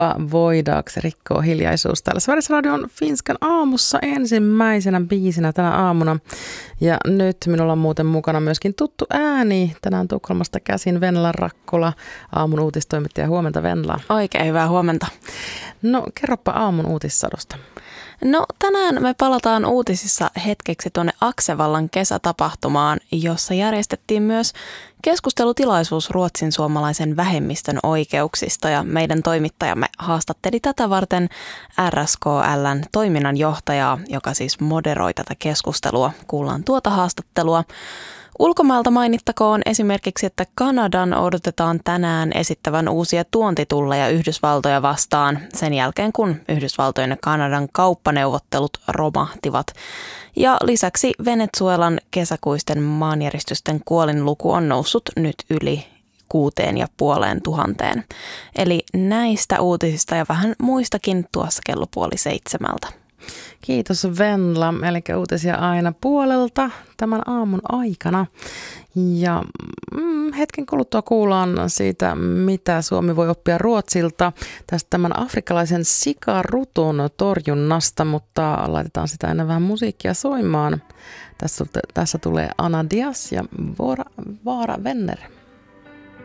Voidaanko rikkoa hiljaisuus täällä Sveriges Radion Finskan aamussa ensimmäisenä biisinä tänä aamuna. Ja nyt minulla on muuten mukana myöskin tuttu ääni. Tänään Tukholmasta käsin Venla Rakkola, aamun uutistoimittaja. Huomenta Venla. Oikein hyvää huomenta. No kerropa aamun uutissadosta. No tänään me palataan uutisissa hetkeksi tuonne Aksevallan kesätapahtumaan, jossa järjestettiin myös keskustelutilaisuus ruotsin suomalaisen vähemmistön oikeuksista ja meidän toimittajamme haastatteli tätä varten RSKL:n toiminnanjohtajaa, joka siis moderoi tätä keskustelua. Kuullaan tuota haastattelua. Ulkomailta mainittakoon esimerkiksi, että Kanadan odotetaan tänään esittävän uusia tuontitulleja Yhdysvaltoja vastaan sen jälkeen, kun Yhdysvaltojen ja Kanadan kauppaneuvottelut romahtivat. Ja lisäksi Venezuelan kesäkuisten maanjäristysten kuolinluku on noussut nyt yli 6500. Eli näistä uutisista ja vähän muistakin tuossa kello 6:30. Kiitos Venla, eli uutisia aina puolelta tämän aamun aikana. Ja hetken kuluttua kuullaan siitä, mitä Suomi voi oppia Ruotsilta tästä tämän afrikkalaisen sikarutun torjunnasta, mutta laitetaan sitä ennen vähän musiikkia soimaan. Tässä tulee Anna Diaz ja Vaara Venner.